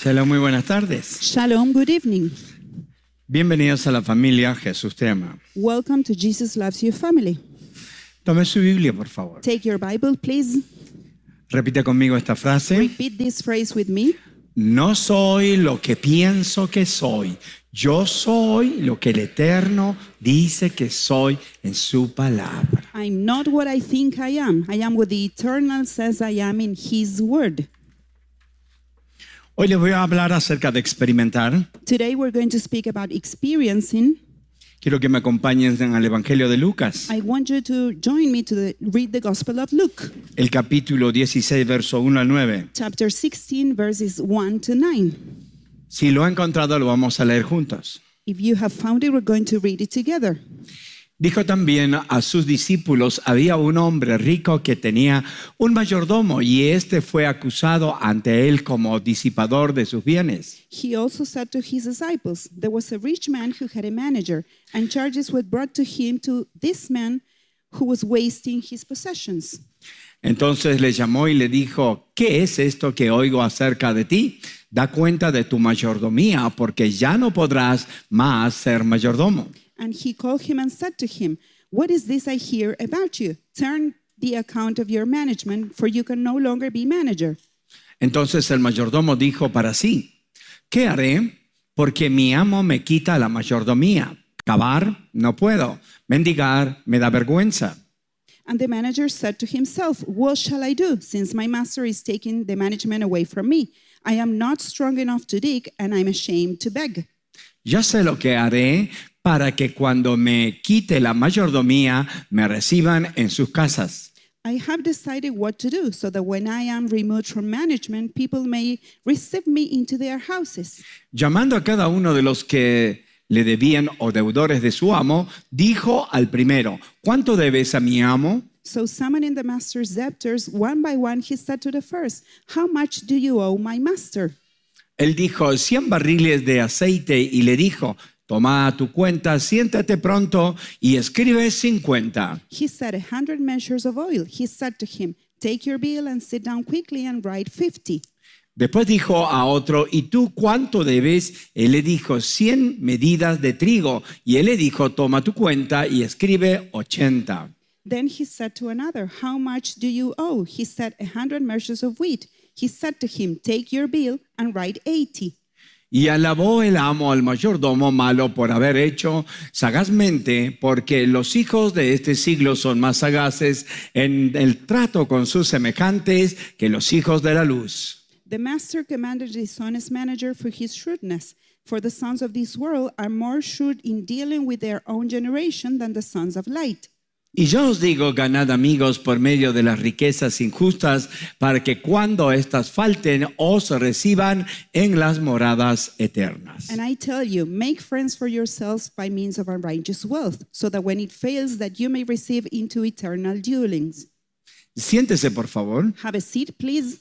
Shalom, muy buenas tardes. Shalom, good evening. Bienvenidos a la familia Jesús te ama. Welcome to Jesus Loves You family. Tome su Biblia, por favor. Take your Bible, please. Repite conmigo esta frase. Repeat this phrase with me. No soy lo que pienso que soy. Yo soy lo que el Eterno dice que soy en su palabra. I'm not what I think I am. I am what the Eternal says I am in His Word. Hoy les voy a hablar acerca de experimentar. Today we're going to speak about experiencing. Quiero que me acompañen al Evangelio de Lucas, I want you to join me to read the Gospel of Luke, el capítulo 16, verso 1 al 9. chapter 16, verses 1 to 9. Si lo ha encontrado, lo vamos a leer juntos. If you have found it, we're going to read it together. Dijo también a sus discípulos, había un hombre rico que tenía un mayordomo y este fue acusado ante él como disipador de sus bienes. He also said to his disciples, there was a rich man who had a manager, and charges were brought to him to this man who was wasting his possessions. Entonces le llamó y le dijo, ¿qué es esto que oigo acerca de ti? Da cuenta de tu mayordomía, porque ya no podrás más ser mayordomo. And he called him and said to him, what is this I hear about you? Turn the account of your management, for you can no longer be manager. Entonces el mayordomo dijo para sí, ¿qué haré? Porque mi amo me quita la mayordomía. Cavar no puedo, mendigar me da vergüenza. And the manager said to himself, what shall I do, since my master is taking the management away from me? I am not strong enough to dig, and I'm ashamed to beg. Ya sé lo que haré para que cuando me quite la mayordomía me reciban en sus casas. I have decided what to do so that when I am removed from management, people may receive me into their houses. Llamando a cada uno de los que le debían o deudores de su amo, dijo al primero, ¿cuánto debes a mi amo? So summoning the master's debtors, one by one, he said to the first, how much do you owe my master? Él dijo 100 barriles de aceite y le dijo, toma tu cuenta, siéntate pronto y escribe 50. He said 100 measures of oil. He said to him, take your bill and sit down quickly and write 50. Después dijo a otro, ¿y tú cuánto debes? Él le dijo 100 medidas de trigo y él le dijo, toma tu cuenta y escribe 80. Then he said to another, how much do you owe? He said 100 measures of wheat. He said to him, take your bill and write 80. Y alabó el amo al mayordomo malo por haber hecho sagazmente, porque los hijos de este siglo son más sagaces en el trato con sus semejantes que los hijos de la luz. The master commanded the dishonest manager for his shrewdness, for the sons of this world are more shrewd in dealing with their own generation than the sons of light. Y yo os digo, ganad amigos por medio de las riquezas injustas, para que cuando éstas falten, os reciban en las moradas eternas. And I tell you, make friends for yourselves by means of unrighteous wealth, so that when it fails, that you may receive into eternal dwellings. Siéntese, por favor. Have a seat, please.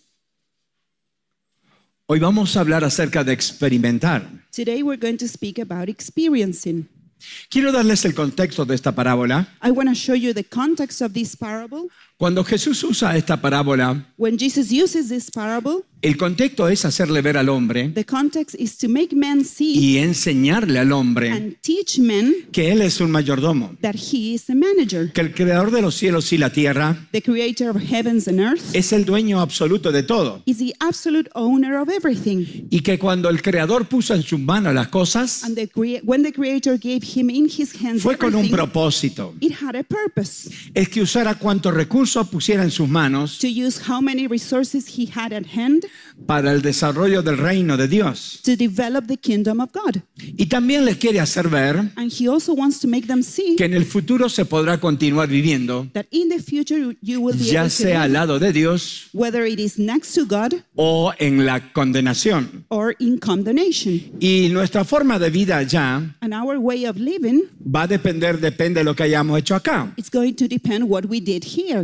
Hoy vamos a hablar acerca de experimentar. Today we're going to speak about experiencing. Quiero darles el contexto de esta parábola. I want to show you the context of this parable. Cuando Jesús usa esta parábola, When Jesus uses this parable, el contexto es hacerle ver al hombre the context is to make men see y enseñarle al hombre and teach men que él es un mayordomo, that he is a manager, que el creador de los cielos y la tierra the creator of heavens and earth, es el dueño absoluto de todo, is the absolute owner of everything. y que cuando el creador puso en sus manos las cosas, And when the creator gave him in his hands fue con un everything, propósito. it had a purpose, Es que usara cuantos recursos pusiera en sus manos to use how many resources he had at hand para el desarrollo del reino de Dios. to develop the kingdom of God. Y también les quiere hacer ver And he also wants to make them see que en el futuro se podrá continuar viviendo, that in the future you will be ya able to sea al live, lado de Dios whether it is next to God o en la condenación. or in condemnation. Y nuestra forma de vida allá And our way of living, depende de lo que hayamos hecho acá. it's going to depend what we did here.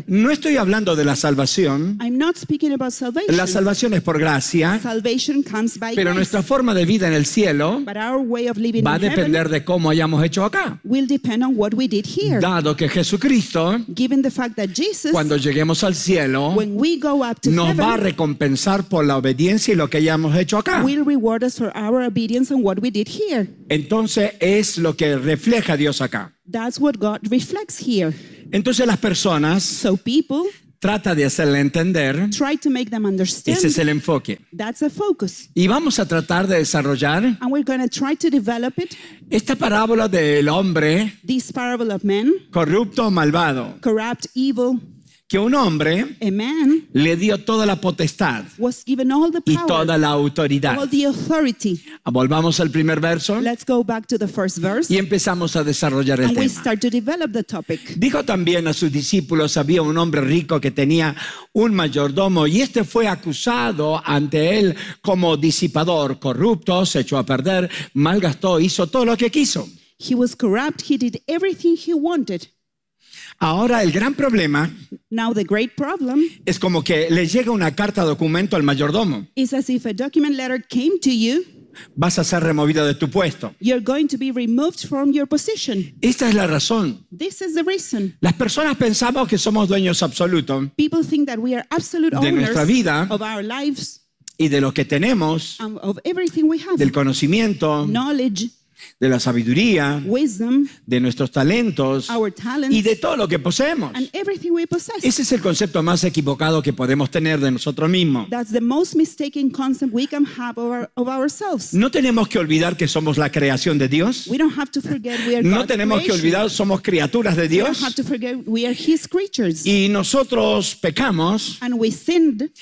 No estoy hablando de la salvación. I'm not speaking about salvation. La salvación es por gracia, Salvation comes by pero grace. nuestra forma de vida en el cielo But our way of living va a in heaven depender de cómo hayamos hecho acá. will depend on what we did here. Dado que Jesucristo, Given the fact that Jesus, cuando lleguemos al cielo, when we go up to nos va a heaven, recompensar por la obediencia y lo que hayamos hecho acá. will reward us for our obedience and what we did here. Entonces es lo que refleja Dios acá. That's what God reflects here. Entonces las personas So people trata de hacerle entender, try to make them understand. ese es el enfoque. That's a focus. Y vamos a tratar de desarrollar And we're going to try to develop it. esta parábola del hombre This parable of man, corrupto o malvado, corrupt, evil, que un hombre a man le dio toda la potestad was given all the y power, toda la autoridad. all the authority. Volvamos al primer verso Let's go back to the first verse. y empezamos a desarrollar el And we tema. start to develop the topic. Dijo también a sus discípulos, había un hombre rico que tenía un mayordomo y este fue acusado ante él como disipador, corrupto, se echó a perder, malgastó, hizo todo lo que quiso. He was corrupt. He did everything he wanted. Ahora el gran problema Now the great problem es como que le llega una carta documento al mayordomo. is as if a document letter came to you, Vas a ser removido de tu puesto. you're going to be removed from your position. Esta es la razón. This is the reason. Las personas pensamos que somos dueños absolutos People think that we are absolute de owners nuestra vida of our lives, y de lo que tenemos, of everything we have. del conocimiento, Knowledge, de la sabiduría, wisdom, de nuestros talentos our talents, y de todo lo que poseemos. and everything we possess. Ese es el concepto más equivocado que podemos tener de nosotros mismos. That's the most mistaken concept we can have of ourselves. No tenemos que olvidar que somos la creación de Dios. We don't have to forget we are No God's tenemos que creation. olvidar somos criaturas de We don't Dios. have to forget we are His creatures. Y nosotros pecamos And we sinned,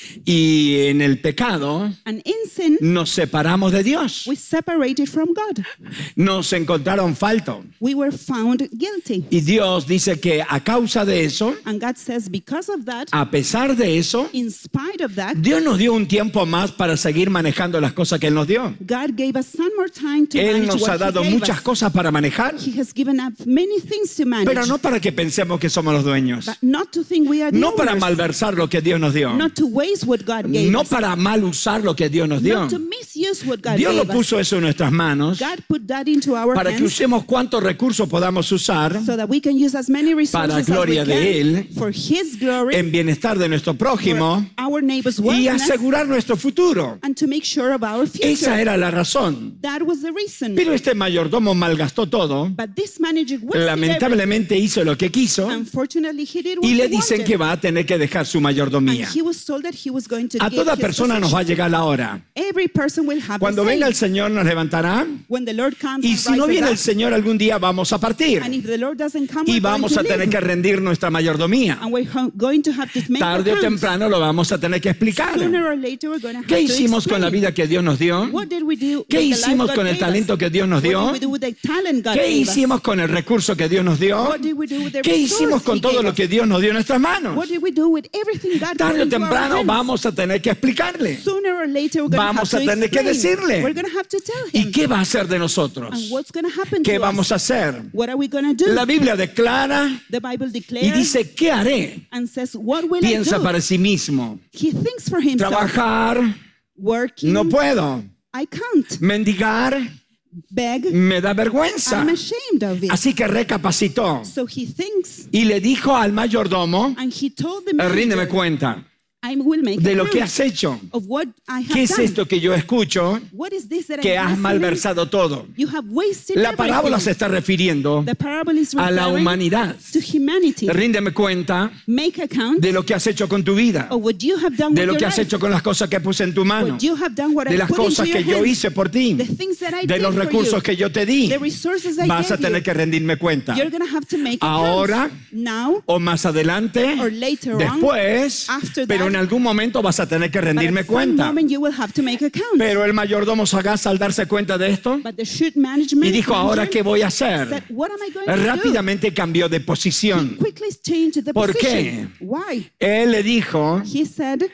y en el pecado and in sin, nos separamos de Dios. we separated from God. Nos encontraron falto. We were found guilty. Y Dios dice que a causa de eso, And God says, because of that, a pesar de eso, in spite of that, Dios nos dio un tiempo más para seguir manejando las cosas que Él nos dio. God gave us some more time to Él manage nos ha what dado He gave muchas us. cosas para manejar, He has given up many things to manage, pero no para que pensemos que somos los dueños. but not to think we are the No para owners, malversar lo que Dios nos dio. not to waste what God gave No us, para mal usar lo que Dios nos dio. not to misuse what God Dios lo gave us. puso eso en nuestras manos God put that into our para que hands usemos cuántos recursos podamos usar so that we can use as many resources para gloria as we de can Él, for His glory, en bienestar de nuestro for prójimo our neighbor's y wellness, asegurar nuestro futuro. and to make sure of our future. Esa era la razón. That was the reason. Pero este mayordomo malgastó todo, But this manager wasted everything. lamentablemente hizo lo que quiso Unfortunately, he did what y he le dicen wanted. que va a tener que dejar su And mayordomía. he was told that he was going to A give toda his persona nos va a position. llegar la hora. Every person will have Cuando the venga el same. Señor nos levantará When the Lord comes y and si no rises viene el up, Señor algún día vamos a partir and if the Lord doesn't come, y we're going vamos to a tener leave. que rendir nuestra mayordomía. And we're going to have to make Tarde o accounts. temprano lo vamos a tener que explicar. Sooner or later, we're going to have ¿Qué to hicimos con la explain. vida que Dios nos dio? What did we do ¿Qué with the life hicimos God con el gave us? talento que Dios nos dio? What did we do with the talent God ¿Qué gave us? hicimos con el recurso que Dios nos dio? What did we do with the ¿Qué hicimos resource con He todo gave lo us? que Dios nos dio en nuestras manos? What did we do with everything God Tarde put o into our temprano hands? vamos a tener que explicarle. Sooner or later, we're going to have Vamos to a tener que explain. decirle. We're going to have to tell ¿Y him. qué va a hacer de nosotros? And what's going to happen ¿Qué to vamos us? a hacer? What are we going to do? La Biblia declara The Bible y declares dice, ¿qué haré? and says, what will I Piensa do? para sí mismo. He thinks for himself. Trabajar, Working, no puedo. I can't. Mendigar, Beg, me da vergüenza. I'm ashamed of it. Así que recapacitó So he thinks, y le dijo al mayordomo, and he told the ríndeme manager, cuenta I will make de lo que account has hecho. of what I have ¿Qué es done. esto que yo escucho? What is this that Que I'm has listening? malversado todo. You have wasted La parábola se everything. está refiriendo The parable is a la referring humanidad. to humanity. Ríndeme cuenta Make account de lo que has hecho con tu vida, of what you have done de with lo your que has life. hecho con las cosas que puse en tu mano, What you have done, what de I las put into cosas que your yo hands, hice por ti, the things that I de did los for recursos you, que yo te di. the resources I Vas a gave tener you. que rendirme cuenta. You're going to have to make Ahora, accounts. Now, o más adelante, or later on, después, after pero that, en algún momento vas a tener que but rendirme at some cuenta. moment you will have to make accounts. Pero el mayordomo sagaz al darse cuenta de esto But the shoot management y dijo, ¿ahora manager qué voy a said, hacer? what am I going to do? Rápidamente cambió de posición. Quickly changed the ¿Por position. Why? Él le dijo, He said,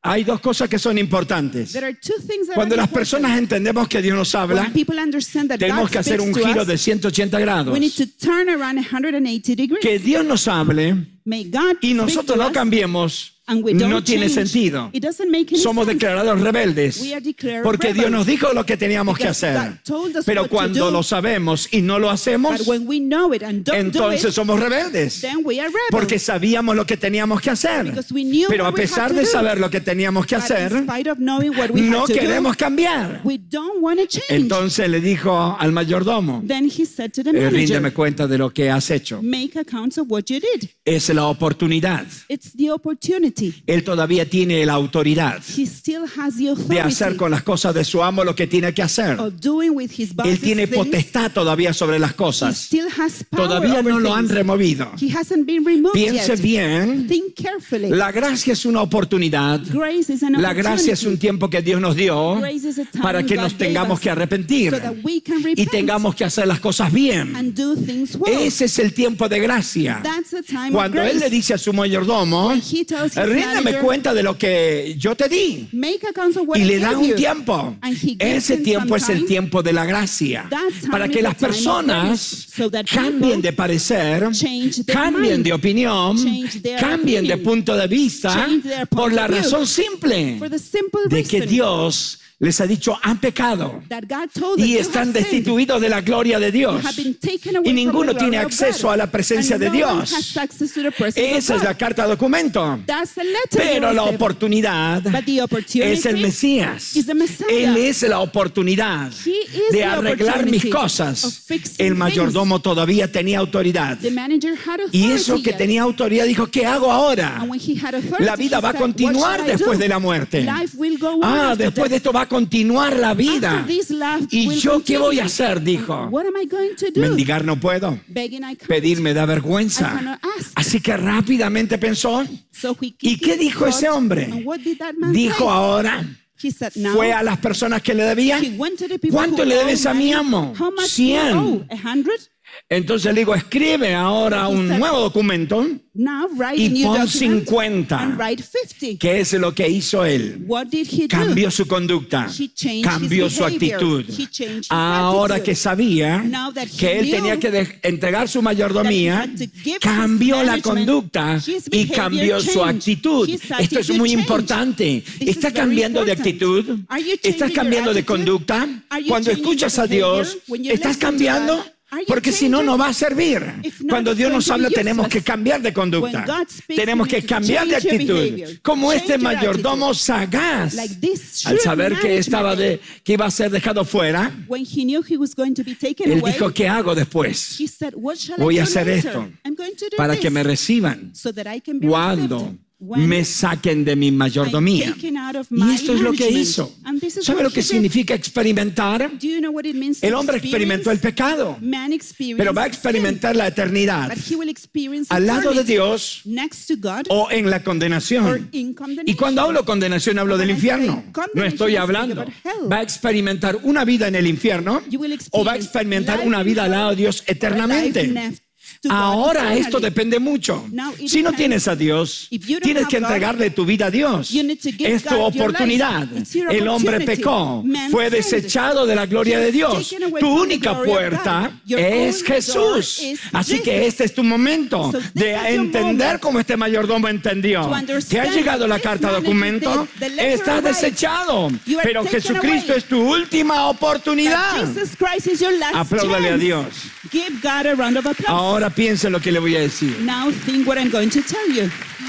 Hay dos cosas que son importantes. There are two things that Cuando are las important. personas entendemos que Dios nos habla, When people understand that tenemos God que hacer un speaks to giro us, de 180 grados. we need to turn around 180 degrees. Que Dios nos hable May God y speak nosotros to no us, cambiemos, and we don't no tiene change. sentido. It doesn't make any Somos sense. declarados rebeldes We are declared porque Dios rebels. nos dijo lo que teníamos que Because hacer. God told us Pero what to cuando do. lo sabemos y no lo hacemos, But when we know it and don't do entonces it, somos rebeldes. then we are rebels. Porque sabíamos lo que teníamos que hacer. Because we knew Pero a what we had pesar to de do. saber lo que teníamos que But in hacer, spite of knowing what we no had to queremos do, cambiar. we don't want to change. Entonces le dijo al mayordomo, Then he said to the manager, ríndeme cuenta de lo que has hecho. make accounts of what you did. Es la oportunidad. It's the opportunity. Él todavía tiene la autoridad He still has the de hacer authority con las cosas de su amo lo que tiene que hacer. of doing with his boss's Él tiene things. potestad todavía sobre las He cosas. still has power Todavía over no lo han things. removido. He hasn't been removed Piense yet. bien, Think carefully. la gracia es una oportunidad. Grace is an La opportunity. gracia es un tiempo que Dios nos dio Grace is a time para que God nos gave tengamos us que arrepentir so that we can y repent tengamos que hacer las cosas bien. and do things well. Ese es el tiempo de gracia. That's the time Cuando of él grace. le dice a su mayordomo, When he tells his ríndeme manager, cuenta de lo que yo te di. make accounts of what Y I le da gave un you. tiempo. And he gives Ese him tiempo some es el time. tiempo de la gracia. That time Para que is las the time of personas grace, so that cambien people de parecer, change their cambien mind, de opinión, change their cambien de opinion, punto de vista change their point por la of view. razón simple For the simple de que reason Dios les ha dicho han pecado that God told them y you están have sinned. destituidos de la gloria de You Dios. have been taken away Y from ninguno the tiene glory of acceso God. a la presencia And de no one Dios. has access to the presence of Esa es God. la carta documento. That's the letter Pero you la receive. oportunidad But the opportunity es el Mesías. is the Messiah. Él es la oportunidad He is de the arreglar mis opportunity cosas. of fixing El mayordomo todavía tenía autoridad. The manager had authority Y eso que yet. tenía autoridad dijo, ¿qué hago ahora? And when he had authority, La vida he va a said, continuar "What shall I después do? de la muerte. Life will go on Ah, after después de death. esto va a continuar la vida. After this, life ¿Y will yo qué voy a continue. hacer? Dijo. What am I going to do? Mendigar no puedo. Begging I can't. Pedir me da I vergüenza. cannot ask. Así que rápidamente pensó. So he ¿Y qué dijo ese hombre? And what did that man Dijo say? ahora, He said, now, fue a las personas que le debía. he went to the people ¿Cuánto who le owed debes a mi money. amo? How much 100. do you owe? 100? Entonces le digo, escribe ahora un nuevo documento Now write y a new pon document 50. and write 50. ¿Qué es lo que hizo él? What did he do? Cambió su conducta, He changed cambió his su behavior. actitud. He changed his Ahora attitude. que sabía Now that he que él knew tenía que entregar su mayordomía, that he had to give his cambió la management, conducta his y behavior cambió su changed. actitud. His Esto es attitude muy changed. importante. This ¿Estás is very cambiando de important. actitud? Are you ¿Estás changing cambiando your de attitude? conducta? Are you Cuando changing escuchas your a Dios, behavior? When you ¿estás listen to cambiando? God, are you Porque si no, changing? no va a servir. If not, Cuando it's Dios going nos to be habla, tenemos useless. que cambiar de conducta. When God speaks, Tenemos we que need to cambiar de change your actitud. behavior. Como Change este your mayordomo attitude. sagaz, Like this al shrewd saber que estaba management. que iba a ser dejado fuera, When he knew he was going to be taken él away, dijo, ¿qué hago después? he said, what shall Voy I a do hacer later? esto I'm going to do para this que me reciban so that I can be cuando received. When me saquen de mi mayordomía. I'm taken out of Y my esto es lo que management. hizo. And this is ¿Sabe what lo que he did. significa experimentar? Do you know what it means to El hombre experimentó el experience? pecado, Man experienced pero va a sin, experimentar la eternidad but he will experience al lado de eternity Dios next to God o en la or condenación. in condemnation. Y cuando hablo condenación, hablo del When I say infierno. No condemnation, estoy I'm speaking hablando. about hell. Va a experimentar una vida en el infierno You will o va a experience experimentar life una in vida al hell lado de Dios or life eternamente. next to God Ahora eternally. esto depende mucho. Now it Si no depends. tienes a Dios, If you don't tienes have que God, entregarle tu vida a Dios. you need to give Es tu God your oportunidad. life. It's your El hombre opportunity. pecó, Man fue sinned. desechado de la gloria de He was Dios. taken away Tu from the única glory of puerta God. Your es only Jesús. door is Así que Jesus. este es tu momento So this de is your entender moment como este mayordomo entendió to que ha understand llegado la this carta man documento, the letter estás arrived. desechado. You are Pero taken Jesucristo away. es tu última oportunidad. But Jesus Christ is your last Apláudale a chance. Dios. Give God a round of applause. Ahora piense lo que le voy a decir. Now think what I'm going to tell you.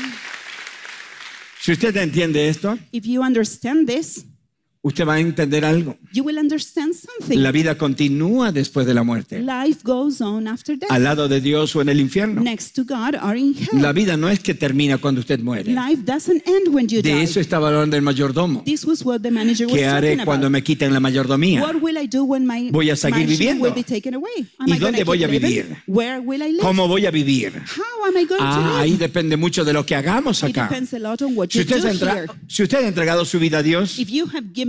Si usted entiende esto, If you understand this, usted va a entender algo. you will understand something. La vida continúa después de la muerte. Life goes on after death. Al lado de Dios o en el infierno. Next to God or in hell. La vida no es que termina cuando usted muere. Life doesn't end when you De die. eso estaba hablando el mayordomo. This was what the manager was ¿Qué haré talking cuando about. me quiten la mayordomía? What will I do when my Voy a seguir mansion viviendo. will be taken away? Am ¿Y I gonna dónde voy keep a living? vivir? Where will I live? ¿Cómo voy a vivir? How am I going to Ahí live? depende mucho de lo que hagamos It acá. depends a lot on what Si you usted, do ha here. si usted ha entregado su vida a Dios, If you have given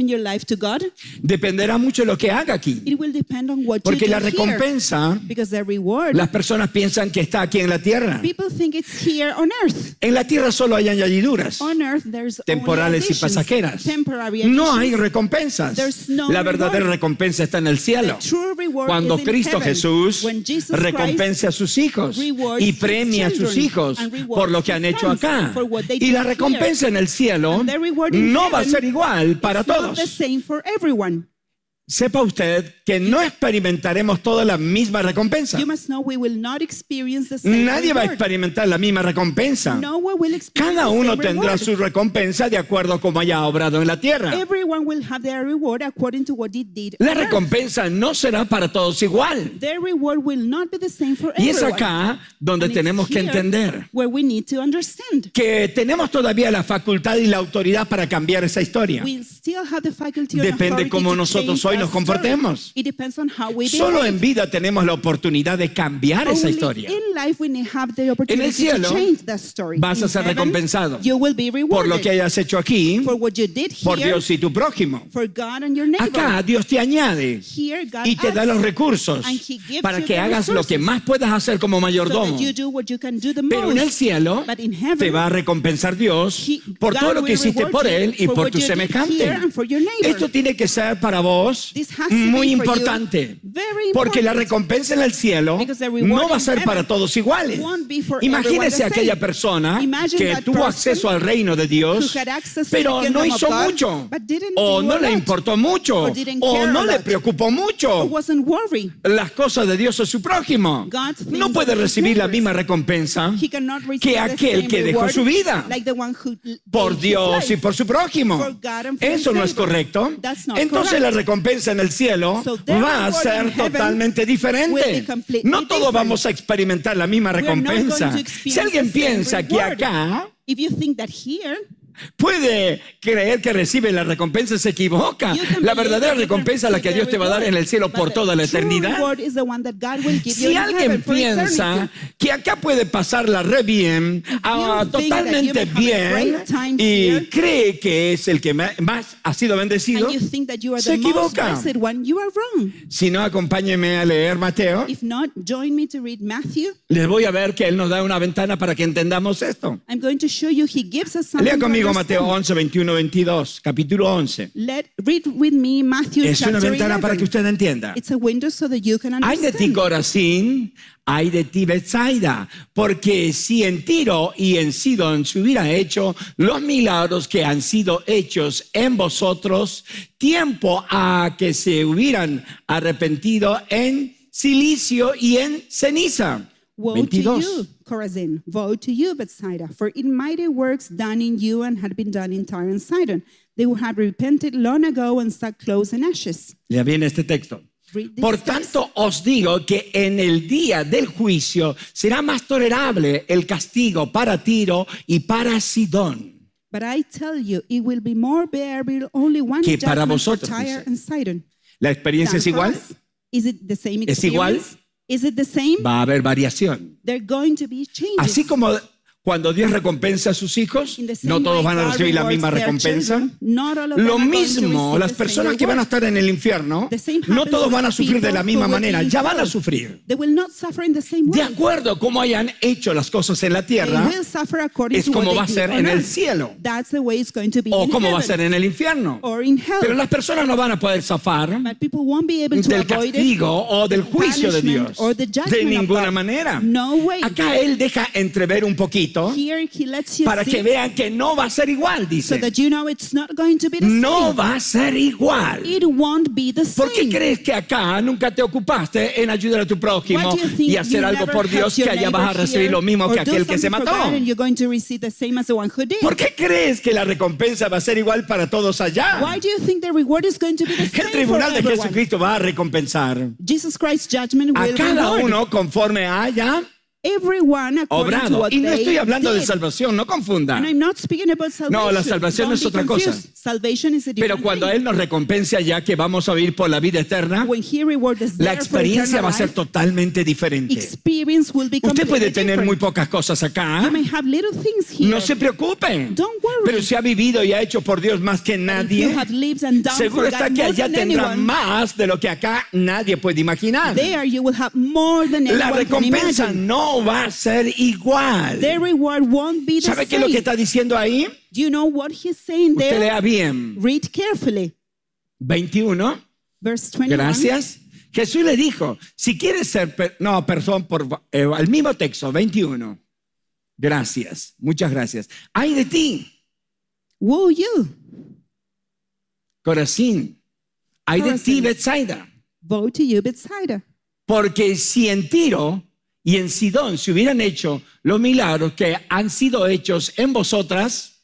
giving your life to God? Dependerá mucho de lo que haga aquí. It will depend on what Porque you la do here. recompensa, Because the reward, las personas piensan que está aquí en la tierra. people think it's here on earth. En la tierra solo hay añadiduras On earth, there's temporales only y additions, pasajeras. temporary No additions. hay recompensas. There's no La verdadera reward. recompensa está en el cielo. The true reward Cuando is in Cristo heaven. Jesús When Jesus recompense a sus hijos rewards y his premia a sus children hijos and rewards por lo que his han hecho sons acá. for what they Y la did recompensa en el cielo And the reward in no va a heaven ser igual para It's not todos. the same for everyone. Sepa usted que no experimentaremos toda la misma recompensa. You must know we will not experience the same Nadie va a reward. experimentar la misma recompensa. No one will experience Cada the uno same tendrá reward. su recompensa de acuerdo a cómo haya obrado en la tierra. Everyone will have their reward according to what they did. La on earth. recompensa no será para todos igual. Their reward will not be the same for Y es everyone. acá donde And it's tenemos que here entender where we need to understand. que tenemos todavía la facultad y la autoridad para cambiar esa historia. We still have the faculty and Depende authority cómo to nosotros change hoy that nos comportemos. story. It depends on how we Solo behave. en vida tenemos la oportunidad de cambiar esa Only historia. in life we have the opportunity cielo, to change that story. vas a In ser heaven, recompensado You will be rewarded Por lo que hayas hecho aquí, for what you did por here, Dios y tu prójimo. for God and your neighbor. Acá Dios te añade Here God y te da adds los recursos and He gives para you que the hagas lo que resources más puedas hacer como so mayordomo. that you do what you can do the Pero en el most. cielo But in heaven, te va a recompensar Dios por God todo lo que will hiciste reward por you Él y for por what tu you did semejante. here and for your neighbor. Esto tiene que ser para vos This has to muy be for you importante. very Porque la important. recompensa en el cielo Because the reward no va a in ser heaven para todos iguales. won't be for Imagínese everyone the aquella same. persona Imagine que that tuvo person acceso al reino de Dios, who had access to the pero no kingdom of hizo God, mucho, but didn't o do no a le lot, importó mucho, or didn't o care no a le lot, preocupó or mucho wasn't worried. las cosas de Dios o su prójimo. God's things No puede and his recibir la neighbors. misma recompensa He cannot receive que the aquel same que dejó reward su vida like the one who por gave his Dios life y por su prójimo. for God and for Eso his no es neighbor. correcto. That's not Entonces correct. la recompensa en el cielo So their va a reward ser in heaven totalmente will diferente. be completely No todos different. vamos a experimentar la misma We are not going recompensa. to Si experience alguien the same piensa que reward. acá If you think that here puede creer que recibe la recompensa, se equivoca. you can La believe verdadera that you can recompensa es la que receive Dios te va a dar the en el cielo reward, por but toda la the true eternidad. reward is the one that God will give you Si in alguien heaven for piensa eternity. que acá puede pasarla re bien, you think that totalmente you may have a bien, great time y here, cree que es el que más ha sido bendecido, And you think that you are se the most equivoca. blessed one, you are wrong. Si no, acompáñeme a leer Mateo. If not, join me to read Matthew. Les voy a ver que Él nos da una ventana para que entendamos esto. I'm going to show you He gives us something Lea to conmigo understand. Mateo 11, 21, 22, capítulo 11. Read with me Matthew Es una chapter ventana 11. para que usted entienda. It's a window so that you can Ay de ti, understand. Corazín, ay de ti, Betsaida, porque si en Tiro y en Sidón se hubiera hecho los milagros que han sido hechos en vosotros, tiempo a que se hubieran arrepentido en silicio y en ceniza. Woe 22. to you, Chorazin. Woe to you, Bethsaida. For in mighty works done in you and had been done in Tyre and Sidon, they would have repented long ago and sackcloth and ashes. Ya viene este texto. Read this Por text. tanto os digo que en el día del juicio será más tolerable el castigo para Tiro y para Sidón. But I tell you, it will be more bearable only one Que para judgment for vosotros, Tyre dice. and Sidon. ¿La experiencia es than for igual? us. Is it the same ¿Es igual? experience? Is it the same? Va a haber variación. They're going to be changes. Así como cuando Dios recompensa a sus hijos, In the same no todos way van a God recibir la rewards misma their recompensa. children, not all of them Lo are going to mismo, receive las the same personas que van a reward. estar en el infierno, The same no happens todos with van a sufrir de la people misma who will be manera, in ya van a hell. sufrir. They will not suffer in the same De way. acuerdo a cómo hayan hecho las cosas en la They tierra, will suffer according es to como what va a they ser did en on el earth. cielo, That's the way it's going to be o in cómo va a heaven ser en el infierno. or in hell. Pero las personas no van a poder zafar But people won't be able to del avoid it, castigo o del the juicio de punishment Dios. or the judgment De of ninguna God. manera. No way. Acá Él deja entrever un poquito Here he lets you para see que vean que no va a ser igual, so dice. that you know it's not going to be the No same. va a ser igual. It won't be the ¿Por qué same. crees que acá nunca te ocupaste en ayudar a tu prójimo Why do you think y hacer you algo never por Dios helped que your allá vas a neighbor recibir here lo mismo or que do aquel que se something for mató? God and you're going to receive the same as the one who did? ¿Por qué crees que la recompensa va a ser igual para todos allá? Why do you think the reward is going to be the El same for tribunal de everyone? Jesucristo va a recompensar Jesus Christ's judgment a will cada reward uno conforme haya everyone according to Obrado. what Y no they estoy hablando de did. salvación, no confunda. And I'm not speaking about salvation. No, la salvación Don't es be otra cosa. confused. Salvation is a Pero different cuando thing. Él nos recompensa ya que vamos a vivir por la vida eterna, When He rewards us la there for experiencia eternal va a ser life, totalmente diferente. experience will be Usted completely puede tener muy different. pocas cosas acá. You may have little things here. No se preocupe. Don't worry. Pero si ha vivido y ha hecho por Dios más que If you nadie, have lived and done seguro for está God que more allá than tendrá anyone, más de lo que acá nadie puede imaginar. there you will have more than La anyone can recompensa imagine. no va a ser igual. Their reward won't be the ¿Sabe qué es lo que same. está diciendo ahí? Do you know what He's saying Usted there? lea bien. Read carefully. 21. Verse 21. Gracias. Jesús le dijo, si quieres ser, no, perdón, el mismo texto, 21. Gracias, muchas gracias. Ay de ti, Woe you, Corazín. Ay de ti, Corazín. Betsaida. woe to you, Bethsaida. Porque si en Tiro y en Sidón se hubieran hecho los milagros que han sido hechos en vosotras,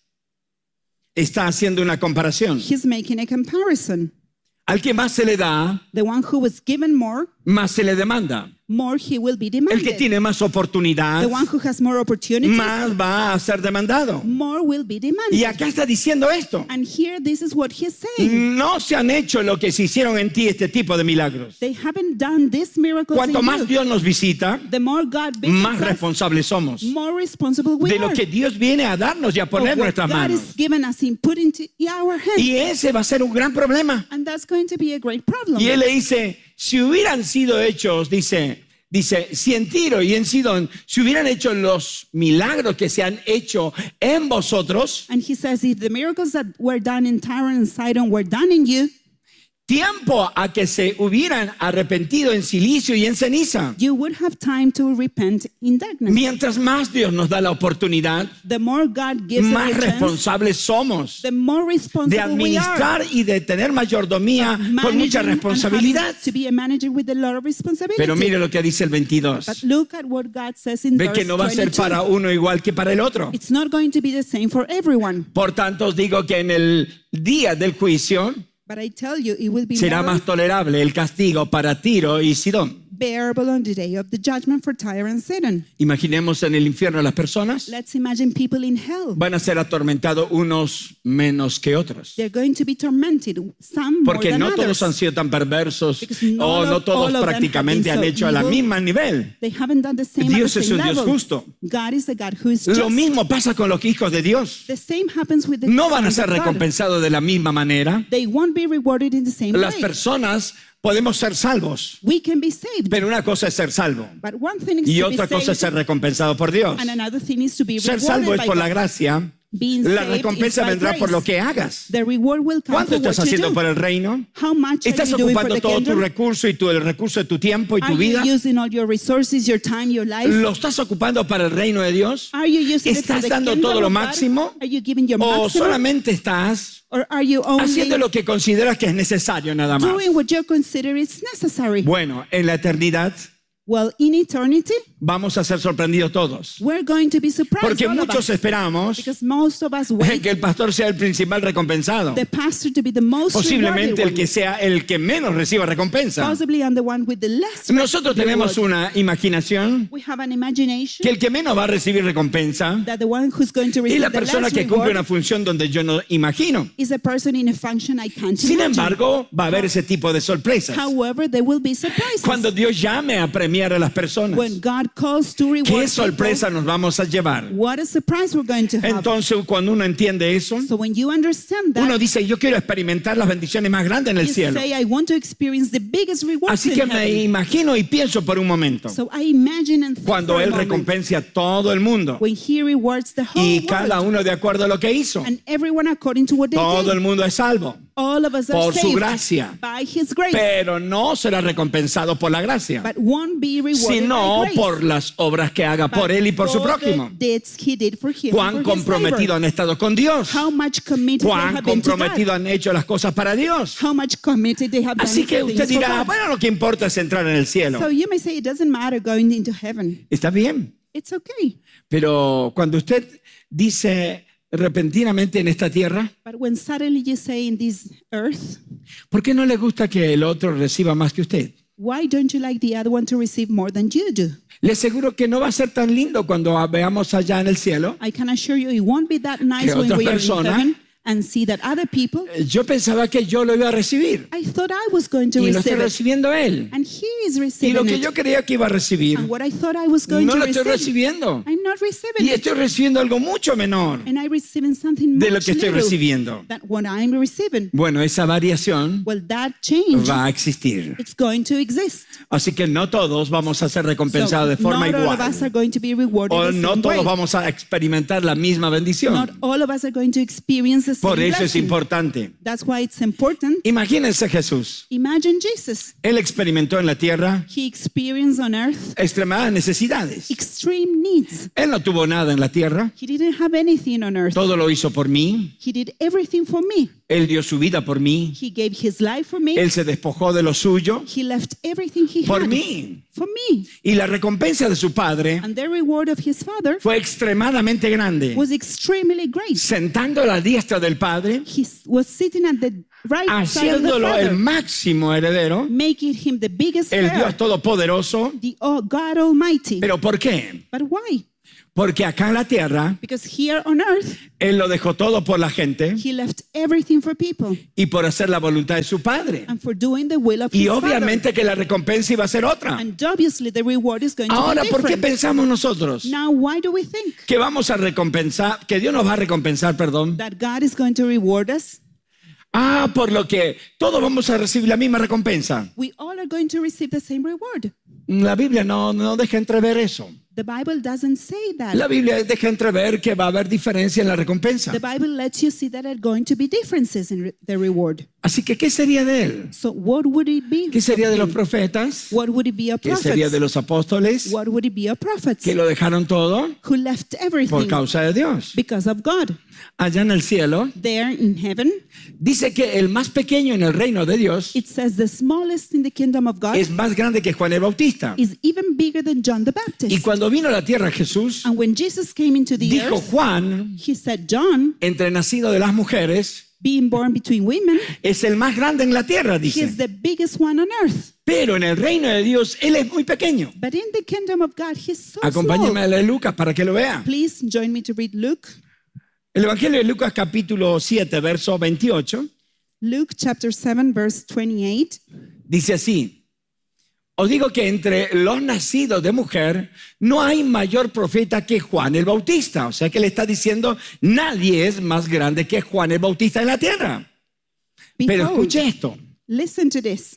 está haciendo una comparación. He's making a comparison. Al que más se le da, The one who was given more, más se le demanda. more he will be El que demanded. tiene más oportunidad, The one who has more opportunities, más va a ser demandado. more will be Y demanded. acá está diciendo esto. And here, this is what He's saying. No se han hecho lo que se hicieron en ti este tipo de milagros. They haven't done these miracles Cuanto in más you. Dios nos visita, The more God más visits us, responsables somos more responsible we de lo are. que Dios viene a darnos y a Of poner en what nuestras God manos. is given us and put into our hands. Y ese va a ser un gran problema. And that's going to be a great problem. Y él le dice, si hubieran sido hechos, dice, si en Tiro y en Sidón se hubieran hecho los milagros que se han hecho en vosotros, And He says, if the miracles that were done in Tyre and Sidon were done in you, tiempo a que se hubieran arrepentido en silicio y en ceniza. you would have time to repent in darkness. Mientras más Dios nos da la oportunidad, The more God gives us más a chance, responsables somos the more de responsible we are. administrar y de tener mayordomía con mucha Managing and responsabilidad. having to be a manager with a lot of responsibility. Pero mire lo que dice el But 22. look at what God says in Ve verse que no va a ser 22. para uno igual que para el otro. It's not going to be the same for everyone. Por tanto, os digo que en el día del juicio But I tell you, it will be será more más tolerable el castigo para Tiro y Sidón. bearable on the day of the judgment for Tyre and Sidon. Imaginemos en el infierno a las personas. Let's imagine people in hell. Van a ser atormentados unos menos que otros. They're going to be tormented, some more Porque than no others. todos han sido tan perversos Because not o no all todos of them prácticamente have han been so hecho a la evil. misma nivel. They haven't done the same Dios at the es same un Dios level. justo. God is a God who is Lo just. mismo pasa con los hijos de Dios. The same happens with the No van a sons ser of God. recompensados de la misma manera. They won't be rewarded in the same Las way. personas podemos ser salvos, We can be saved. pero una cosa es ser salvo But one thing is y to be otra cosa es ser saved, recompensado por Dios. and another thing is to be Ser rewarded salvo es by por God. la gracia. Being La saved recompensa is by vendrá por grace. lo que hagas. The reward will come ¿Cuánto for what estás you haciendo do. por el reino? How much are ¿Estás you doing for ocupando the todo tu kingdom? recurso y el recurso de tu tiempo y Are tu vida? you using all your resources, your time, your life? ¿Lo estás ocupando para el reino de Dios? Are you using it for ¿Estás the dando kingdom todo lo of God? máximo? Are you giving your ¿O maximum? solamente estás Or are you only haciendo lo que consideras que es necesario nada más? doing what you consider is necessary? Bueno, en la eternidad Well, in eternity, vamos a ser sorprendidos todos. we're going to be surprised, Porque all of muchos us. esperamos Because most of us wait que el pastor sea el principal recompensado. the pastor to be the most Posiblemente rewarded el que one. sea el que menos reciba recompensa. Possibly I'm the one with the less Nosotros tenemos reward. una imaginación We have an imagination que el que menos va a recibir recompensa that the one who's going to es receive la the persona less que cumple reward una función donde yo no imagino. is a person in a function I can't Sin imagine. embargo, va a haber ese tipo de sorpresas. However, there will be surprises. Cuando Dios llame a premiar a las personas, When God calls to reward ¿qué sorpresa nos vamos a llevar? people, what a surprise we're going to have. Entonces, cuando uno entiende eso, So when you understand that, uno dice, yo quiero experimentar las bendiciones más grandes en el you cielo. say, I want to experience the biggest rewards Así in que me heaven. imagino y pienso por un momento, So I imagine and think cuando for a Él moment, recompense a todo el mundo when He rewards the whole y cada world, uno de acuerdo a lo que hizo. and everyone according to what they Todo did. el mundo es salvo, All of us are por su saved gracia. by His grace, pero no será recompensado por la gracia, but won't be rewarded sino by grace. por las obras que haga por But Él y por su for the prójimo. deeds He did for him, Cuán for his comprometidos neighbor. han estado con Dios. How much committed they Cuán have been to God. comprometidos han hecho las cosas para Dios. How much committed they have done Así que for usted things for dirá, God. bueno, lo que importa es entrar en el cielo. So you may say it doesn't matter going into heaven. Está bien, It's okay. pero cuando usted dice repentinamente en esta tierra, But when suddenly you say in this earth, ¿por qué no le gusta que el otro reciba más que usted? Why don't you like the other one to receive more than you do? Le aseguro que no va a ser tan lindo cuando veamos allá en el cielo. I can assure you it won't be that nice when otra we are in persona- heaven and see that other people. Yo pensaba que yo lo iba a recibir I thought I was going to y lo está receive it. recibiendo él. And he is Y lo receiving que it. yo creía que iba a recibir, And what I thought I was going no to lo estoy receive, recibiendo. I'm not receiving Y it. estoy recibiendo algo mucho menor And I'm receiving something de lo much que estoy little recibiendo. than what I'm receiving. Bueno, esa variación Well, that change, va a existir. it's going to exist. Así que no todos vamos a ser recompensados de forma not all of us igual. are going to be rewarded O the no same todos way. vamos a experimentar la misma Not bendición. all of us are going to experience the Por same eso es blessing. importante. That's why it's important. Imagínense Jesús. Imagine Jesus. Él experimentó en la tierra He experienced on earth extremadas necesidades. extreme needs. Él no tuvo nada en la tierra. He didn't have anything on earth. Todo lo hizo por mí. He did everything for me. Él dio su vida por mí. He gave his life for me. Él se despojó de lo suyo He left everything he por had mí. for me. Y la recompensa de su padre And the reward of his father fue extremadamente grande. was extremely great. Sentando a la diestra del padre, He was sitting at the right side of the haciéndolo el father, máximo heredero, making him the biggest el heir, Dios Todopoderoso. the God Almighty. ¿Pero por qué? But why? Porque acá en la tierra, Because here on earth, Él lo dejó todo por la gente he left everything for people y por hacer la voluntad de su padre. and for doing the will of Y his father. obviamente que la recompensa iba a ser otra. And obviously the reward is going to Ahora, be ¿por qué different. pensamos nosotros Now, why do we think que vamos a recompensar, que Dios nos va a recompensar, perdón? that God is going to reward us? Por lo que todos vamos a recibir la misma recompensa. We all are going to receive the same reward. La Biblia no deja entrever eso. The Bible doesn't say that. La Biblia deja entrever que va a haber diferencia en la recompensa. The Bible lets you see that there are going to be differences in the reward. Así que, ¿qué sería de Él? So what would it be? ¿Qué sería de of los him? profetas? What would it be of ¿Qué sería de prophets? los apóstoles? What would it be of prophets Que lo dejaron todo who left por everything causa de Dios. because of God? Allá en el cielo, There in heaven, dice que el más pequeño en el reino de Dios it says the smallest in the kingdom of God es más grande que Juan el Bautista. is even bigger than John the Baptist. Y cuando vino a la tierra Jesús, And when Jesus came into the dijo earth, Juan, he said, John, entre nacido de las mujeres, being born between women, es el más grande en la tierra, he dice. is the biggest one on earth. Pero en el reino de Dios, Él es muy pequeño. But in the kingdom of God, he's so Acompáñeme a small. leer Lucas para que lo vea. Please join me to read Luke. El Evangelio de Lucas capítulo 7, verso 28, Luke chapter 7, verse 28. dice así. Os digo que entre los nacidos de mujer no hay mayor profeta que Juan el Bautista. O sea que le está diciendo, nadie es más grande que Juan el Bautista en la tierra. Pero Behold, escuche esto. listen to this.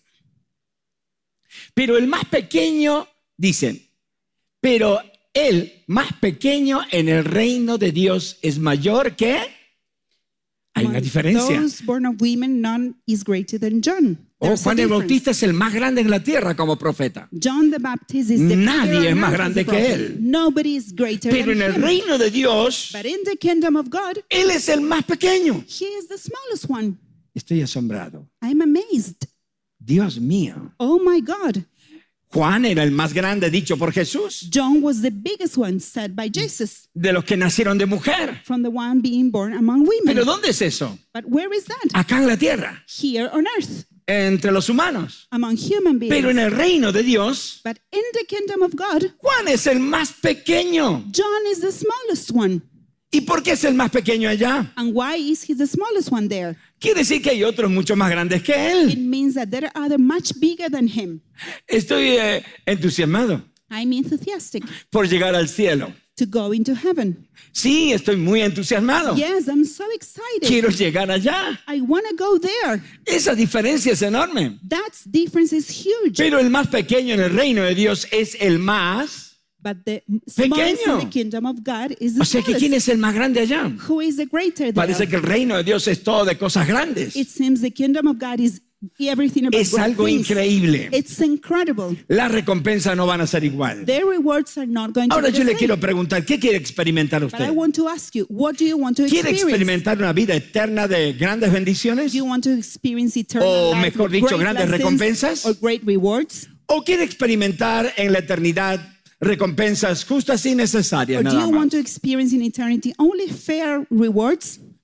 Pero el más pequeño, dice, pero el más pequeño en el reino de Dios es mayor que... Hay una Among diferencia. those born of women, none is greater than John. There's a Juan el difference. Bautista es el más grande en la tierra como profeta. John the Baptist is the Nadie bigger es on más earth grande as a que prophet. él. Nobody is greater Pero than en el him. reino de Dios, But in the kingdom of God, Él es el más pequeño. he is the smallest one. Estoy asombrado. I'm amazed. Dios mío. Oh my God. Juan era el más grande dicho por Jesús, John was the biggest one said by Jesus, de los que nacieron de mujer. from the one being born among women. Pero ¿dónde es eso? But where is that? Acá en la tierra, Here on earth, entre los humanos. among human beings. Pero en el reino de Dios, But in the kingdom of God, Juan es el más pequeño. John is the smallest one. ¿Y por qué es el más pequeño allá? And why is he the smallest one there? Quiere decir que hay otros mucho más grandes que It él. means that there are other much bigger than him. Estoy entusiasmado I'm enthusiastic por llegar al cielo. to go into heaven. Sí, estoy muy entusiasmado. Yes, I'm so excited. Quiero llegar allá. I want to go there. Esa diferencia es enorme. That difference is huge. Pero el más pequeño en el reino de Dios es el más. But the smallest Pequeño. in the kingdom of God is the O sea que ¿quién smallest. es el más grande allá? Who is the greater Parece there? que el reino de Dios es todo de cosas grandes. It seems the kingdom of God is everything about Es great algo things. increíble. It's incredible. Las recompensas no van a ser igual. Their rewards are not going to Ahora be yo the le same. quiero preguntar, ¿qué quiere experimentar But I usted? want to ask you, what do you want to ¿Quiere experience? experimentar una vida eterna de grandes bendiciones? Do you want to experience eternal O life mejor with dicho, great grandes blessings recompensas? or great rewards? ¿O quiere experimentar en la eternidad recompensas justas y necesarias Or do nada you más? want to experience in eternity only fair rewards?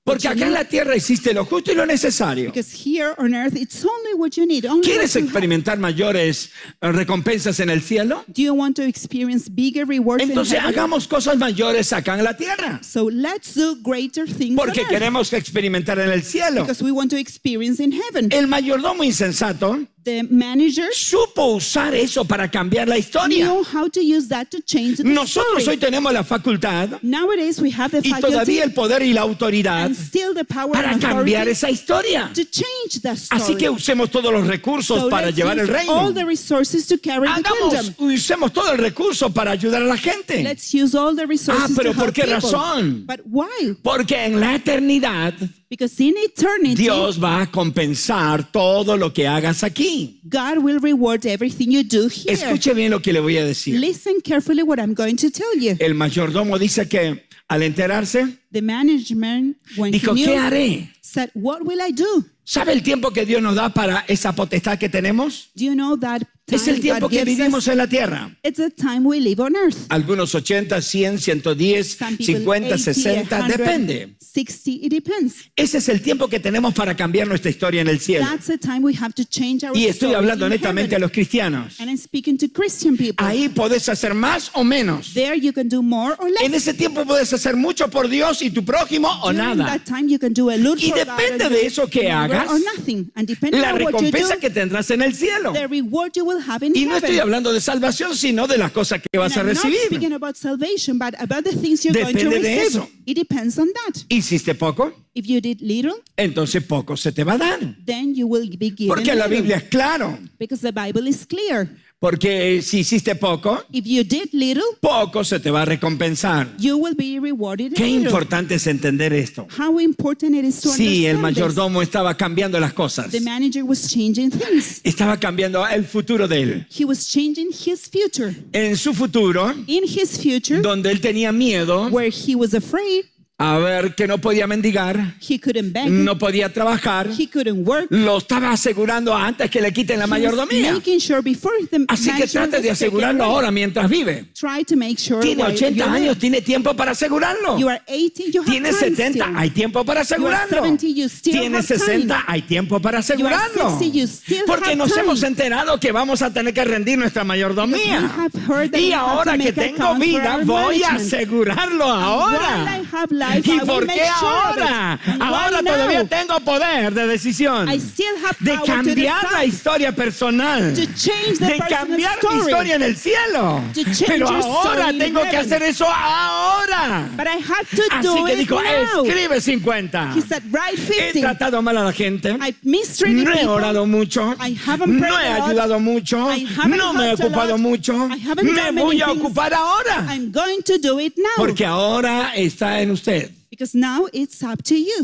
Porque what you acá en need. la tierra existe lo justo y lo necesario. Because here on earth, it's only what you need. Only ¿Quieres what you have. experimentar mayores recompensas en el cielo? Do you want to experience bigger rewards Entonces in heaven? hagamos cosas mayores acá en la tierra. So let's do greater things Porque on earth. queremos experimentar en el cielo. Because we want to experience in heaven. El mayordomo insensato The managers supo usar eso para cambiar la historia. know how to use that to change the Nosotros story. hoy tenemos la facultad Nowadays we have the y faculty todavía el poder y la autoridad and still the power para and cambiar authority esa historia. to change that story. Así que usemos todos los recursos So para let's llevar el use reino. all the resources to carry the kingdom. Usemos todo el recurso para ayudar a la gente. Let's use all the resources pero to ¿por help qué people. razón? But why? Porque en la eternidad Because in eternity, Dios va a compensar todo lo que hagas aquí. God will reward everything you do here. Escuche bien lo que le voy a decir. Listen carefully what I'm going to tell you. El mayordomo dice que al enterarse, The management, when dijo, he ¿qué knew, haré? said, what will I do? ¿Sabe el tiempo que Dios nos da para esa potestad que tenemos? Do you know that Es el time tiempo God que gives vivimos us? en la tierra. It's the time we live on earth. Algunos 80, 100, 110, Some people 50, 80, 60, 100, depende. 60, it depends. Ese es el tiempo que tenemos para cambiar nuestra historia en el cielo. That's the time we have to change our Y estoy story hablando in netamente a heaven. los cristianos. And I'm speaking to Christian people. Ahí podés hacer más o menos. There you can do more or less. En ese tiempo puedes hacer mucho por Dios y tu prójimo o During nada. that time you can do a little Y for God depende and de do eso que little hagas, or nothing. And depending la on what you recompensa do, que tendrás en el cielo. the reward you will have in Y no estoy heaven. hablando de salvación, sino de las cosas que vas And a I'm not recibir. speaking about salvation, but about the things you're going to Depende de receive. eso. It depends on that. Hiciste poco, If you did little, entonces poco se te va a dar. then you will be given Porque la little. Biblia es claro. Because the Bible is clear. Porque si hiciste poco, If you did little, poco se te va a recompensar. you will be rewarded Qué a little. importante es entender esto. How important it is to Sí, el understand this. mayordomo estaba cambiando las cosas. The manager was changing things. Estaba cambiando el futuro de él. He was changing his future. En su futuro, In his future, donde él tenía miedo where he was afraid, a ver que no podía mendigar, he couldn't beg, no podía trabajar, he couldn't work. lo estaba asegurando antes que le quiten la He was mayordomía. making sure before the Así que management trate de was taken asegurarlo away. ahora mientras vive. Try to make sure Tiene while 80 you live. años, tiene tiempo para asegurarlo. You are 80, you have Tiene time 70, still. hay tiempo para asegurarlo. 70, you still Tiene have 60, time. hay tiempo para asegurarlo. 60, you still Porque have nos time. hemos enterado que vamos a tener que rendir nuestra mayordomía. Because we have heard that Y we have ahora to que make tengo accounts for vida, our voy a management. asegurarlo While I ahora. have life, ¿Y I will por make qué sure of it. ahora? And Ahora why todavía now? tengo poder de decisión. I still have De power to cambiar la decide, historia personal. to change the De personal cambiar mi story. historia en el cielo. To change Pero your ahora story in tengo que heaven. hacer eso ahora. But I have to Así do que it dijo, now. escribe 50. He said, write He 50. tratado mal a la gente. I've mistreated No he people. orado mucho. I haven't No prayed he a lot. ayudado mucho. I haven't No me he helped a ocupado lot. mucho. I haven't Me done voy many a things. ocupar ahora. I'm going to do it now. Porque ahora está en usted. Because now it's up to you.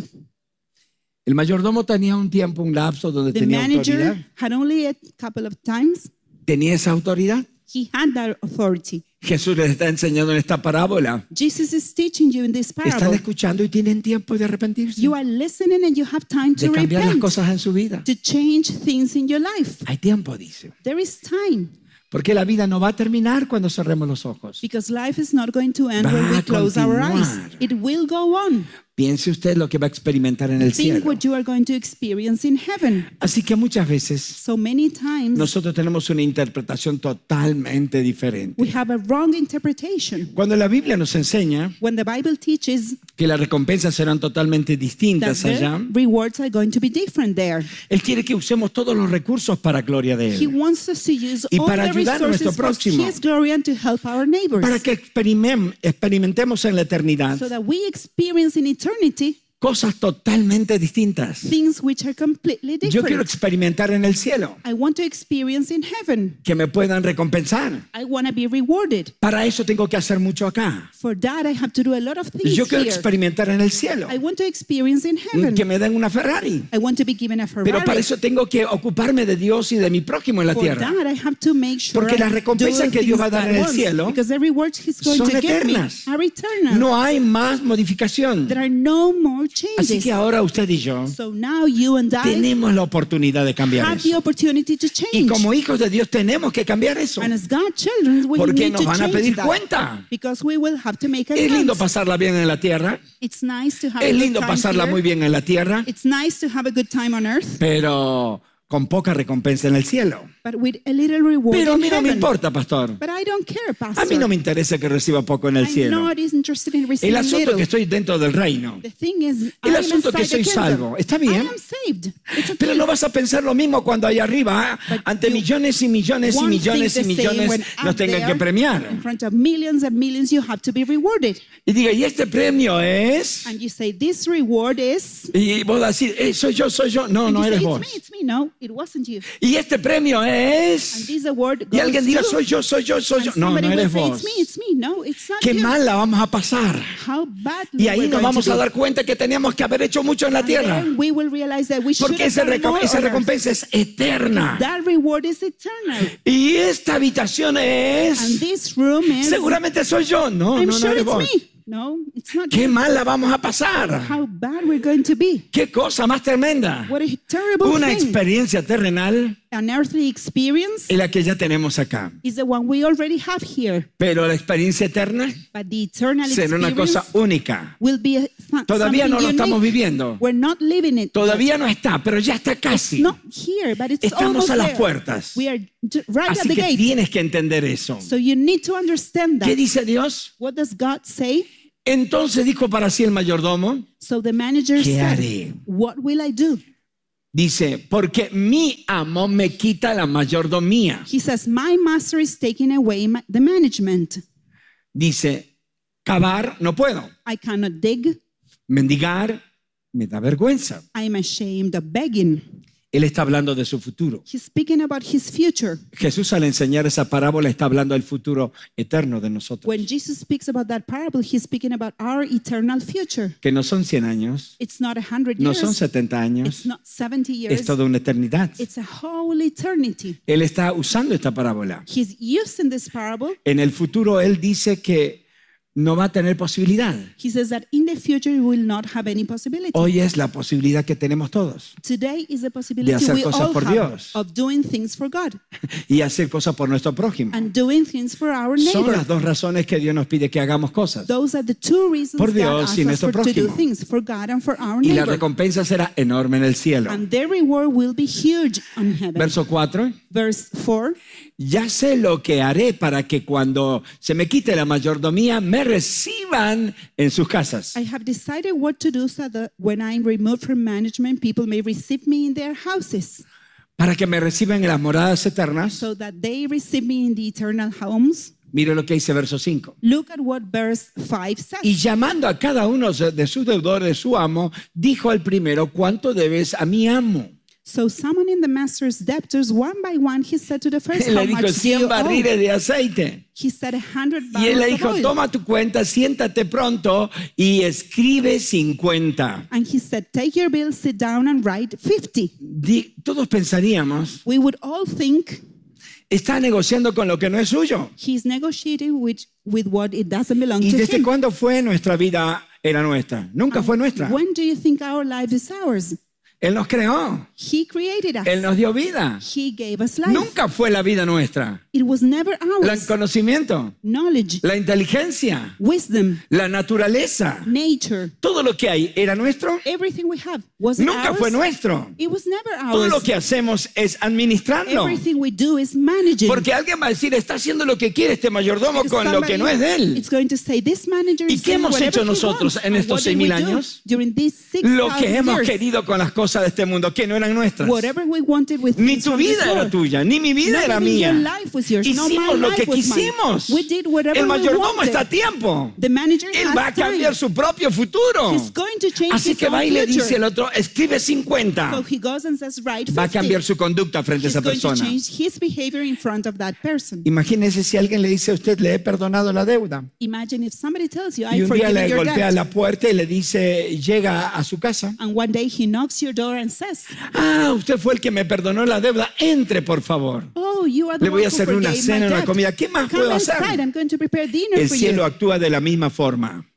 El mayordomo tenía un tiempo, un lapso donde The tenía autoridad. manager had only a couple of times. Tenía esa autoridad. He had that authority. Jesús les está enseñando en esta parábola. Jesus is teaching you in this Están parable. escuchando y tienen tiempo de arrepentirse. You are listening and you have time De to cambiar las repent, cosas en su vida. to change things in your life. Hay tiempo, dice. There is time. Porque la vida no va a terminar cuando cerremos los ojos. Because life is not going to end Va when we a close our eyes. continuar. It will go on. Piense usted lo que va a experimentar en el Think cielo. what you are going to experience in heaven. Así que muchas veces So many times nosotros tenemos una interpretación totalmente diferente. we have a wrong interpretation. Cuando la Biblia nos enseña When the Bible teaches que las recompensas serán totalmente that distintas allá, the rewards are going to be different there. Él quiere que usemos todos los recursos para gloria de He Él. wants us to use Y all para the ayudar a nuestro resources for próximo. His glory and to help our neighbors. Para que experimentemos en la eternidad So that we experience in eternity cosas totalmente distintas. things which are completely Yo quiero different. experimentar en el cielo, I want to experience in heaven. que me puedan recompensar. I want to be rewarded. Para eso tengo que hacer mucho acá. For that, I have to do a lot of things Yo quiero here. experimentar en el cielo, I want to experience in heaven. que me den una Ferrari. I want to be given a Ferrari. Pero para eso tengo que ocuparme de Dios y de mi prójimo en la For tierra. that, I have to make sure Porque las I recompensas do que Dios things va a dar God en el wants, cielo because the rewards He's going son to give me eternas. are eternal. No hay más modificación. There are no more changes. Así que ahora usted y yo So now you and I tenemos la oportunidad de cambiar have the eso. opportunity to Y change. como hijos de Dios tenemos que cambiar eso. And as God's children, we Porque need nos to van a change pedir that. cuenta. Because we will have to make Es lindo accounts. pasarla bien en la tierra. It's nice to have Es a good lindo time pasarla here. muy bien en la tierra. It's nice to have a good time on earth, Pero con poca recompensa en el cielo. but with a little reward Pero a in mí no me heaven. importa, pastor. But I don't care, Pastor. A mí no me interesa que reciba poco en el I'm cielo. not interested in El receiving asunto es little. que estoy dentro del reino. The thing is, El I am asunto es que inside the soy kingdom. salvo. Está bien. I am saved. It's okay. Pero no vas a pensar lo mismo cuando allá arriba, But ante you millones y millones y Won't millones y think the same millones, when nos up tengan there, que premiar. in front of millions and millions, you have to be rewarded. Y diga, ¿y este premio es? And you say, this reward is... Y vos vas a decir, soy yo, soy yo. No, And no you eres say, vos. it's me. No, it wasn't you. Y este premio And es... this award Y goes alguien diga, to... soy yo, soy yo, soy yo. And No, no somebody will eres say, vos. it's me. No, it's not Qué you. mal la vamos a pasar. How badly Y ahí we're nos going vamos to a do. dar cuenta que teníamos que haber hecho mucho en la And tierra. then we will realize that we should Porque have esa done more on earth. recompensa es eterna. That reward is eternal. Y esta habitación And es... this room is... Seguramente soy yo. No, I'm no, no sure eres it's vos. me. No, it's not Qué you. mal la vamos a pasar. How bad we're going to be. Qué cosa más tremenda. What a terrible Una thing. experiencia terrenal An earthly experience es la que ya tenemos acá. is the one we already have here. Pero la experiencia eterna But the eternal será una experience cosa única. will be Todavía no lo something estamos unique. viviendo. We're not living it. Todavía no está, pero ya está It's casi. not here, but it's Estamos almost a las there. puertas. We are right at Así the que gate. tienes que entender eso. So you need to understand ¿Qué that. dice Dios? What does God say? Entonces dijo para sí el mayordomo, So the manager ¿qué said, haré? what will I do? Dice, porque mi amo me quita la mayordomía. He says, my master is taking away the management. Dice, cavar no puedo. I cannot dig. Mendigar me da vergüenza. I am ashamed of begging. Él está hablando de su futuro. He's speaking about his future. Jesús al enseñar esa parábola está hablando del futuro eterno de nosotros. When Jesus speaks about that parable, he's speaking about our eternal future. Que no son 100 años, It's not 100 no years. son 70 años, It's not 70 es years. toda una eternidad. It's a whole eternity. Él está usando esta parábola. He's using this parable. En el futuro él dice que no va a tener posibilidad. He says that in the future we will not have any possibility. Hoy es la posibilidad que tenemos todos Today is a possibility hacer we cosas all por have Dios. of doing things for God y hacer cosas por nuestro prójimo. and doing things for our Son neighbor. las dos razones que Dios nos pide que hagamos cosas. Those are the two reasons Por God Dios asks y us nuestro to do prójimo. things for God and for our Y la neighbor. recompensa será enorme en el cielo. And their reward will be huge on heaven. Verso 4. Verse 4. Ya sé lo que haré para que cuando se me quite la mayordomía me reciban en sus casas. I have decided what to do so that when I am removed from management, people may receive me in their houses, Para que me reciban en las moradas eternas. so that they receive me in the eternal homes. Mire lo que dice verso 5. Look at what verse 5 says. Y llamando a cada uno de sus deudores de su amo, dijo al primero, ¿cuánto debes a mi amo? So summoning the master's debtors one by one, he said to the first, Le how dijo much do 100 you owe? barriles de aceite. He said 100 Y él le barrels of dijo, oil. toma tu cuenta, siéntate pronto y escribe 50. And he said, take your bill, sit down and write 50. Todos pensaríamos, We would all think está negociando con lo que no es suyo. he's negotiating with what it doesn't belong ¿Y to desde him. cuándo fue nuestra vida era nuestra? Nunca fue nuestra. When do you think our life is ours? Él nos creó, He created us. Él nos dio vida. He gave us life. Nunca fue la vida nuestra. It was never El ours. conocimiento, Knowledge, la inteligencia, wisdom, la naturaleza, nature, todo lo que hay era nuestro. everything we have. Was it Nunca ours? fue nuestro. It was never Todo ours. lo que hacemos es administrarlo. Everything we do is managing. Porque alguien va a decir, está haciendo lo que quiere este mayordomo Because con lo que no es de él. It's going to say, this manager ¿Y is qué doing hemos whatever hecho he nosotros wants. en And estos what did we 6.000 do años? during these Lo que 6,000 hemos years? querido con las cosas de este mundo, que no eran nuestras. Whatever we wanted with Ni things tu from this vida era world. tuya, ni mi vida Not era even your mía. life was yours. No, my Hicimos lo life que was mine. quisimos. We did whatever El we mayordomo wanted. está a tiempo. The manager Él va a has time. cambiar su propio futuro. He's going to change Así his que va y own le future. dice el otro, escribe 50. So he goes and says, right, 50. Va a cambiar su conducta frente a He's esa going to persona. change his behavior in front of that person. Imagínese si alguien le dice a usted, le he perdonado la deuda. Imagine if somebody tells you, Y I un día forgive le your golpea debt. la puerta y le dice, llega a su casa. And one day he knocks your door and says, Ah, usted fue el que me perdonó la deuda. Entre, por favor. oh, you are the Le voy one a hacer who una forgave cena, my una debt. comida. ¿Qué más Come puedo hacer? inside, I'm going to prepare dinner El for cielo you. actúa de la misma forma.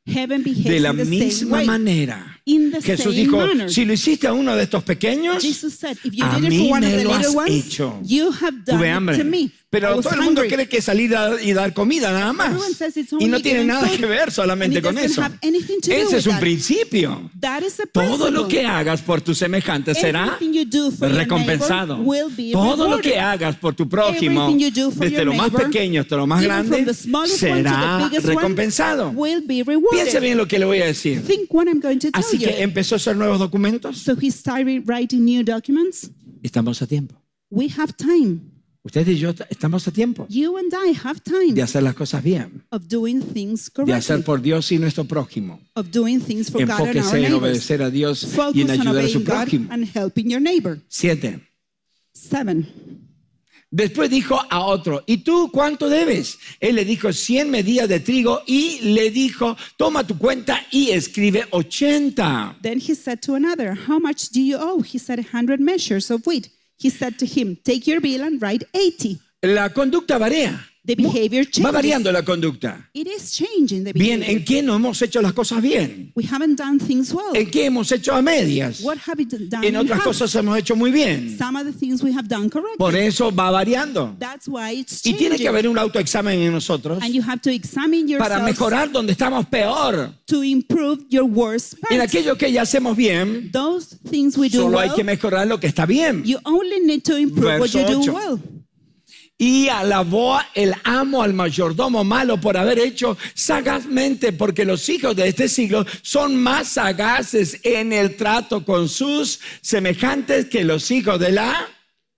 Heaven behaves De la in the same misma way. manera. In the Jesús same dijo, manner. si lo hiciste a uno de estos pequeños, Jesus said, if you a did it mí for one of me the lo has little ones, hecho. you have Tuve done it hambre. to me. I Pero was todo el mundo hungry. cree que salir y dar comida nada más. Everyone says it's Y only no tiene giving nada food, que ver solamente and it con doesn't eso. have anything to do Ese with es un that. principio. That is the Todo lo principle. que hagas por tu semejante será Everything you do for your recompensado. neighbor will be Todo lo rewarded. que hagas por tu prójimo, Everything you do for desde your lo más neighbor, pequeño hasta lo más even from grande, the smallest one to the será biggest one, recompensado. will be rewarded. Piense bien lo que le voy a decir. Think what I'm going to tell Así you. que empezó a hacer nuevos documentos. So he started writing new documents. Estamos a tiempo. We have time. Usted y yo estamos a tiempo You and I have time de hacer las cosas bien, of doing things de hacer correctly, por Dios y nuestro prójimo. of doing things for God and our Enfóquese en neighbors. obedecer a Dios y Focus en on ayudar a su obeying God prójimo. and helping your neighbor. 7. 7. Después dijo a otro, ¿y tú cuánto debes? Él le dijo 100 medidas de trigo y le dijo, toma tu cuenta y escribe 80. Then he said to another, how much do you owe? He said 100 measures of wheat. He said to him, take your bill and write 80. La conducta varía. The behavior Va changes. variando la conducta. It is changing the Bien, behavior. ¿en qué no hemos hecho las cosas bien? We haven't done things well. ¿En qué hemos hecho a medias? What have we done En in otras half? cosas hemos hecho muy bien. Some of the things we have done correctly. Por eso va variando. That's why it's Y changing. tiene que haber un autoexamen en nosotros And you have to examine para yourself mejorar donde estamos peor. to improve your worst En parts. aquello que ya hacemos bien, Those things we do solo hay well, que mejorar lo que está bien. you only need to improve what Verso you do 8. well. Y alabó el amo al mayordomo malo por haber hecho sagazmente, porque los hijos de este siglo son más sagaces en el trato con sus semejantes que los hijos de la